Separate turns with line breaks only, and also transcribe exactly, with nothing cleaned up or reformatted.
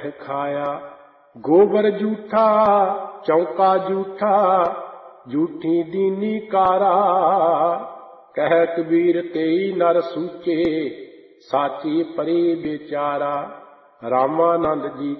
बैठ खाया। गोबर जूठा चौका जूठा, जूठी दीनी कारा। कह कबीर तेई नर सूचे, साची परी बेचारा। रामानंद जी